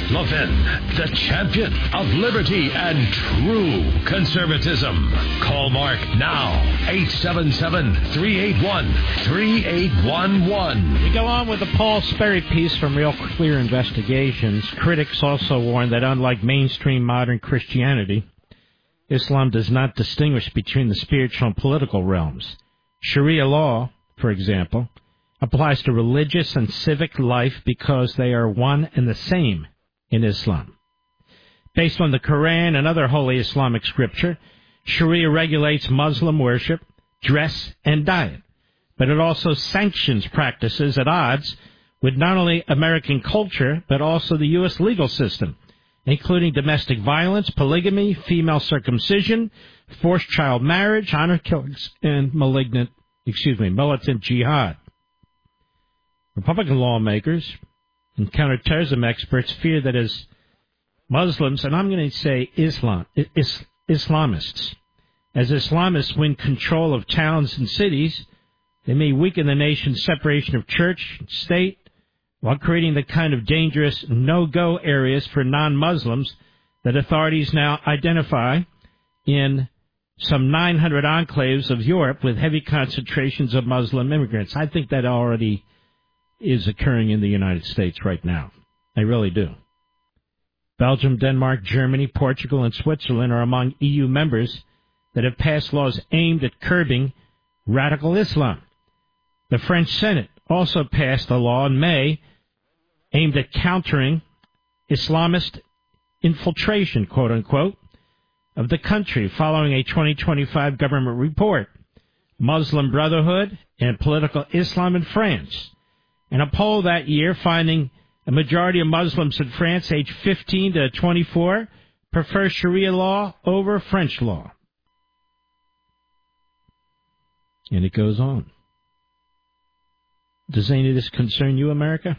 Levin, the champion of liberty and true conservatism. Call Mark now, 877-381-3811. We go on with the Paul Sperry piece from Real Clear Investigations. Critics also warn that unlike mainstream modern Christianity, Islam does not distinguish between the spiritual and political realms. Sharia law, for example, applies to religious and civic life because they are one and the same in Islam. Based on the Quran and other holy Islamic scripture, Sharia regulates Muslim worship, dress, and diet, but it also sanctions practices at odds with not only American culture, but also the U.S. legal system, including domestic violence, polygamy, female circumcision, forced child marriage, honor killings, and militant jihad. Republican lawmakers and counterterrorism experts fear that as Muslims, and I'm going to say Islamists, as Islamists win control of towns and cities, they may weaken the nation's separation of church and state while creating the kind of dangerous no-go areas for non-Muslims that authorities now identify in some 900 enclaves of Europe with heavy concentrations of Muslim immigrants. I think that already is occurring in the United States right now. I really do. Belgium, Denmark, Germany, Portugal, and Switzerland are among EU members that have passed laws aimed at curbing radical Islam. The French Senate also passed a law in May aimed at countering Islamist infiltration, quote-unquote, of the country following a 2025 government report, Muslim Brotherhood and Political Islam in France, and a poll that year finding a majority of Muslims in France aged 15 to 24 prefer Sharia law over French law. And it goes on. Does any of this concern you, America?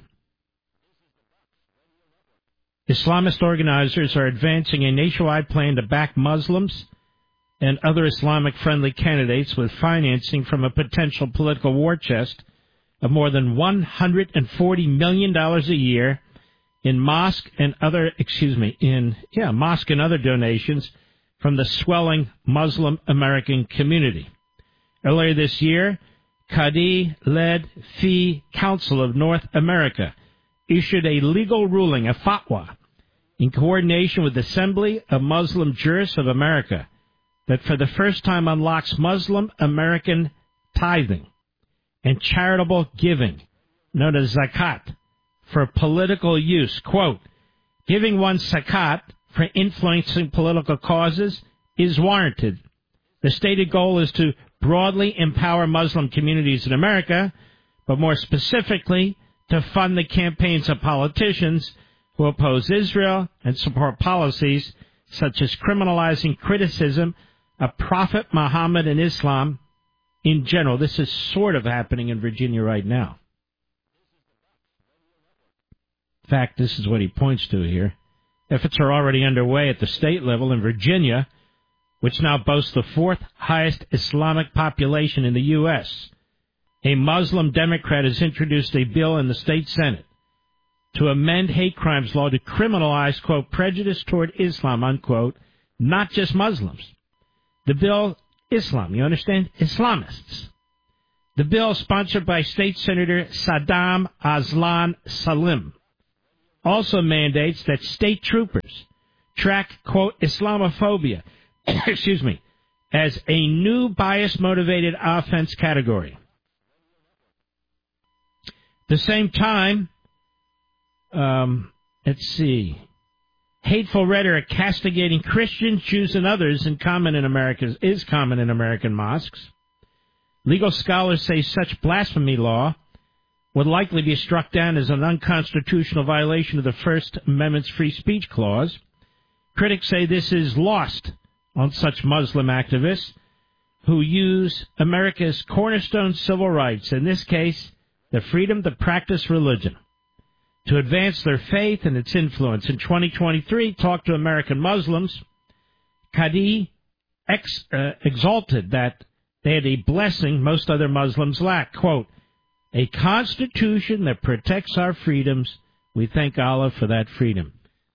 Islamist organizers are advancing a nationwide plan to back Muslims and other Islamic-friendly candidates with financing from a potential political war chest of more than $140 million a year in mosque and other donations from the swelling Muslim American community. Earlier this year, Qadi-led Fi Council of North America issued a legal ruling, a fatwa, in coordination with the Assembly of Muslim Jurists of America, that for the first time unlocks Muslim American tithing and charitable giving, known as zakat, for political use. Quote, giving one's zakat for influencing political causes is warranted. The stated goal is to broadly empower Muslim communities in America, but more specifically, to fund the campaigns of politicians who oppose Israel and support policies such as criminalizing criticism of Prophet Muhammad and Islam in general. This is sort of happening in Virginia right now. In fact, this is what he points to here. Efforts are already underway at the state level in Virginia, which now boasts the fourth highest Islamic population in the U.S. A Muslim Democrat has introduced a bill in the state Senate to amend hate crimes law to criminalize, quote, prejudice toward Islam, unquote, not just Muslims. The bill, Islam, you understand? Islamists. The bill, sponsored by State Senator Saddam Aslan Salim, also mandates that state troopers track, quote, Islamophobia, as a new bias-motivated offense category. At the same time, hateful rhetoric castigating Christians, Jews, and others is common in American mosques. Legal scholars say such blasphemy law would likely be struck down as an unconstitutional violation of the First Amendment's free speech clause. Critics say this is lost on such Muslim activists who use America's cornerstone civil rights, in this case, the freedom to practice religion, to advance their faith and its influence. In 2023, talked to American Muslims, Qadi exalted that they had a blessing most other Muslims lack. Quote, a constitution that protects our freedoms. We thank Allah for that freedom.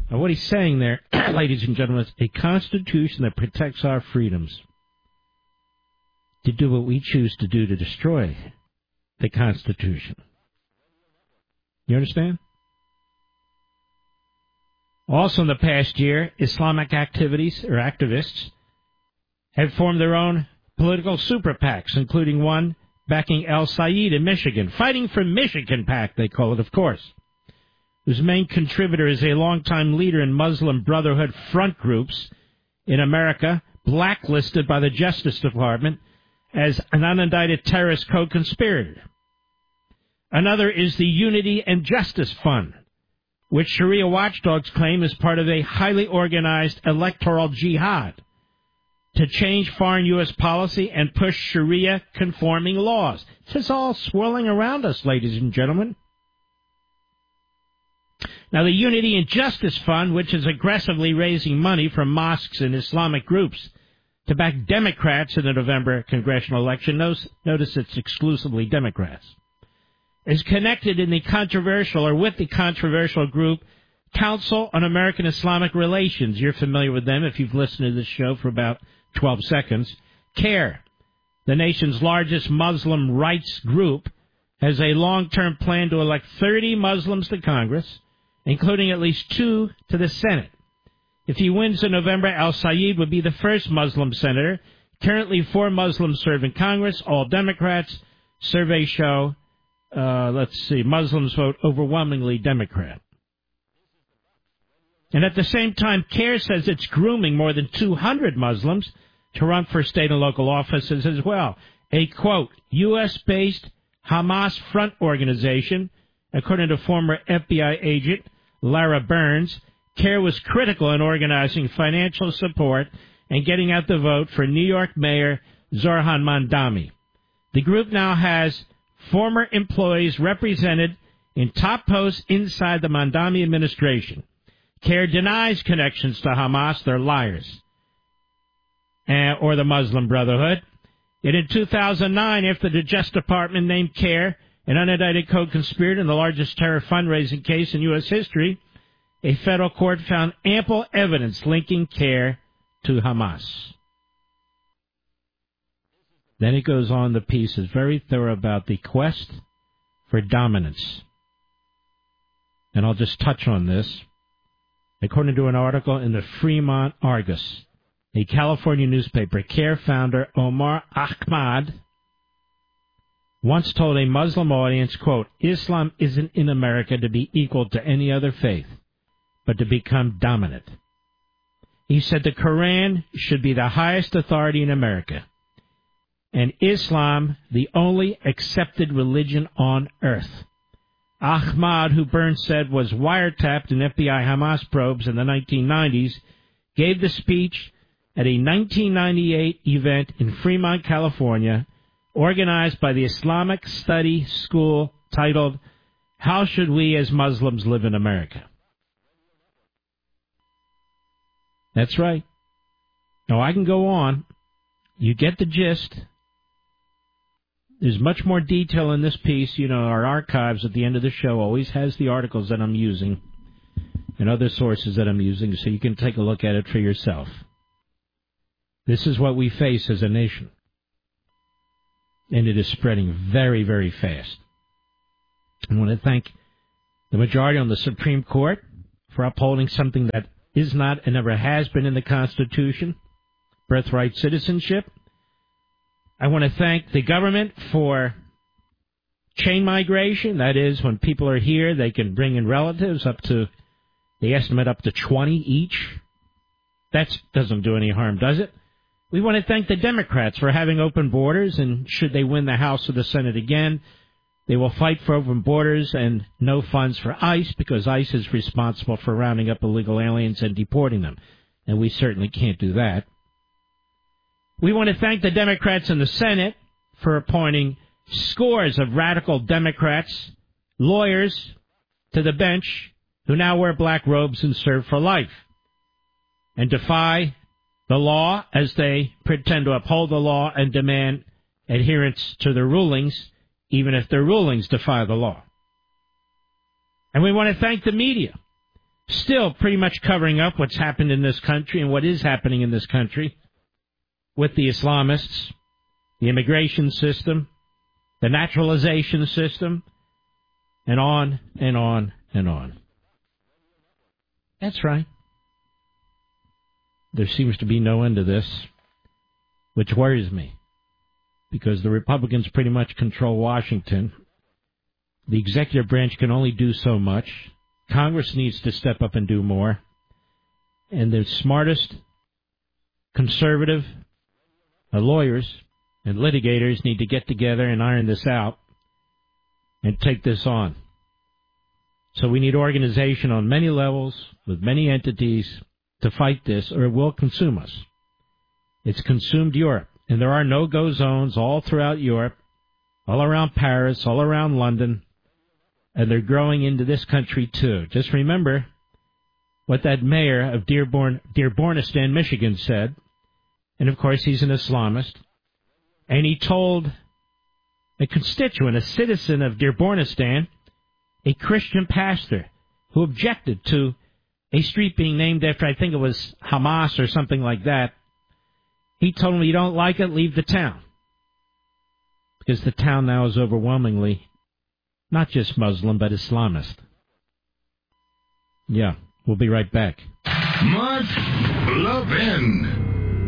Now, what he's saying there, ladies and gentlemen, is a constitution that protects our freedoms to do what we choose to do to destroy the Constitution. You understand? Also in the past year, Islamic activists have formed their own political super PACs, including one backing al-Said in Michigan. Fighting for Michigan PAC, they call it, of course, whose main contributor is a longtime leader in Muslim Brotherhood front groups in America, blacklisted by the Justice Department as an unindicted terrorist co-conspirator. Another is the Unity and Justice Fund, which Sharia watchdogs claim is part of a highly organized electoral jihad to change foreign U.S. policy and push Sharia-conforming laws. This is all swirling around us, ladies and gentlemen. Now, the Unity and Justice Fund, which is aggressively raising money from mosques and Islamic groups to back Democrats in the November congressional election, notice it's exclusively Democrats, is connected in the controversial or with the controversial group Council on American Islamic Relations. You're familiar with them if you've listened to this show for about 12 seconds. CARE, the nation's largest Muslim rights group, has a long-term plan to elect 30 Muslims to Congress, including at least 2 to the Senate. If he wins in November, al-Said would be the first Muslim senator. Currently, 4 Muslims serve in Congress, all Democrats. Surveys show, Muslims vote overwhelmingly Democrat. And at the same time, CARE says it's grooming more than 200 Muslims to run for state and local offices as well. A, quote, U.S.-based Hamas front organization, according to former FBI agent Lara Burns. CARE was critical in organizing financial support and getting out the vote for New York Mayor Zohran Mamdani. The group now has former employees represented in top posts inside the Mamdani administration. CARE denies connections to Hamas. They're liars. Or the Muslim Brotherhood. Yet in 2009, after the Justice Department named CARE an unindicted co-conspirator in the largest terror fundraising case in U.S. history, a federal court found ample evidence linking CARE to Hamas. Then it goes on, the piece is very thorough about the quest for dominance. And I'll just touch on this. According to an article in the Fremont Argus, a California newspaper, CARE founder Omar Ahmad once told a Muslim audience, quote, Islam isn't in America to be equal to any other faith, but to become dominant. He said the Quran should be the highest authority in America, and Islam the only accepted religion on earth. Ahmad, who Burns said was wiretapped in FBI Hamas probes in the 1990s, gave the speech at a 1998 event in Fremont, California, organized by the Islamic Study School, titled, How Should We as Muslims Live in America? That's right. Now, I can go on. You get the gist. There's much more detail in this piece. You know, our archives at the end of the show always has the articles that I'm using and other sources that I'm using, so you can take a look at it for yourself. This is what we face as a nation. And it is spreading very, very fast. I want to thank the majority on the Supreme Court for upholding something that is not and never has been in the Constitution, birthright citizenship. I want to thank the government for chain migration. That is, when people are here, they can bring in relatives they estimate up to 20 each. That doesn't do any harm, does it? We want to thank the Democrats for having open borders, and should they win the House or the Senate again, they will fight for open borders and no funds for ICE, because ICE is responsible for rounding up illegal aliens and deporting them, and we certainly can't do that. We want to thank the Democrats in the Senate for appointing scores of radical Democrats, lawyers, to the bench who now wear black robes and serve for life and defy the law as they pretend to uphold the law and demand adherence to their rulings, even if their rulings defy the law. And we want to thank the media still pretty much covering up what's happened in this country and what is happening in this country with the Islamists, the immigration system, the naturalization system, and on and on and on. That's right. There seems to be no end to this, which worries me, because the Republicans pretty much control Washington. The executive branch can only do so much. Congress needs to step up and do more. And the smartest conservative lawyers and litigators need to get together and iron this out and take this on. So we need organization on many levels with many entities to fight this, or it will consume us. It's consumed Europe, and there are no-go zones all throughout Europe, all around Paris, all around London, and they're growing into this country too. Just remember what that mayor of Dearbornistan, Michigan said, and of course he's an Islamist, and he told a constituent, a citizen of Dearbornistan, a Christian pastor, who objected to a street being named after, I think it was Hamas or something like that. He told him, you don't like it, leave the town. Because the town now is overwhelmingly not just Muslim, but Islamist. Yeah, we'll be right back. Mark Levin.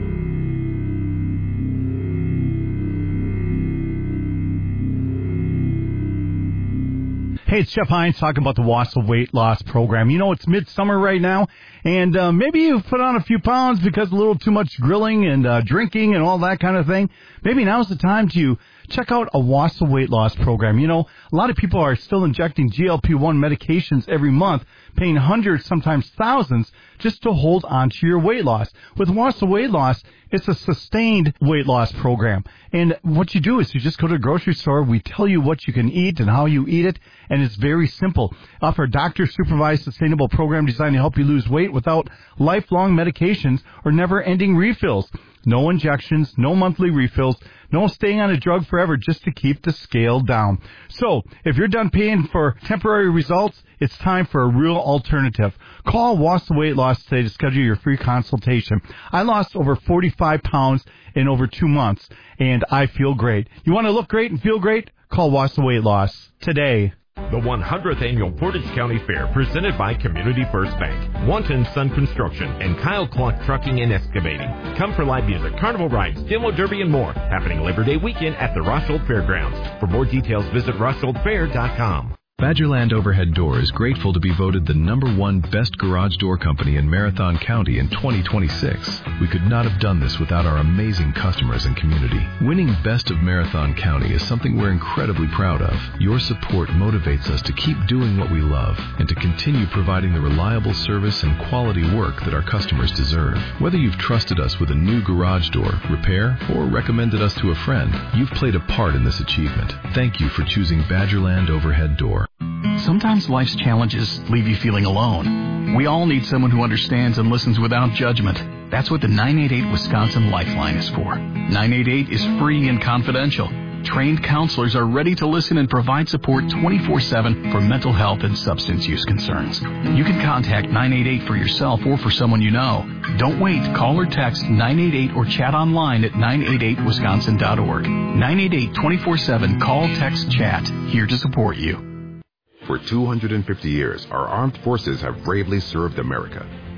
Hey, it's Jeff Hines talking about the Wausau Weight Loss Program. You know, it's midsummer right now, and maybe you've put on a few pounds because a little too much grilling and drinking and all that kind of thing. Maybe now's the time to check out a Wausau Weight Loss Program. You know, a lot of people are still injecting GLP-1 medications every month, paying hundreds, sometimes thousands, just to hold on to your weight loss. With Wausau Weight Loss, it's a sustained weight loss program. And what you do is you just go to the grocery store. We tell you what you can eat and how you eat it. And it's very simple. Offer a doctor-supervised sustainable program designed to help you lose weight without lifelong medications or never-ending refills. No injections, no monthly refills, no staying on a drug forever just to keep the scale down. So, if you're done paying for temporary results, it's time for a real alternative. Call Wausau Weight Loss today to schedule your free consultation. I lost over 45 pounds in over 2 months, and I feel great. You want to look great and feel great? Call Wausau Weight Loss today. The 100th Annual Portage County Fair, presented by Community First Bank, Wanton Sun Construction, and Kyle Clark Trucking and Excavating. Come for live music, carnival rides, demo derby, and more. Happening Labor Day weekend at the Rossold Fairgrounds. For more details, visit RossoldFair.com. Badgerland Overhead Door is grateful to be voted the #1 best garage door company in Marathon County in 2026. We could not have done this without our amazing customers and community. Winning Best of Marathon County is something we're incredibly proud of. Your support motivates us to keep doing what we love and to continue providing the reliable service and quality work that our customers deserve. Whether you've trusted us with a new garage door, repair, or recommended us to a friend, you've played a part in this achievement. Thank you for choosing Badgerland Overhead Door. Sometimes life's challenges leave you feeling alone. We all need someone who understands and listens without judgment. That's what the 988 Wisconsin Lifeline is for. 988 is free and confidential. Trained counselors are ready to listen and provide support 24/7 for mental health and substance use concerns. You can contact 988 for yourself or for someone you know. Don't wait. Call or text 988 or chat online at 988wisconsin.org. 988 24/7. Call, text, chat. Here to support you. For 250 years, our armed forces have bravely served America.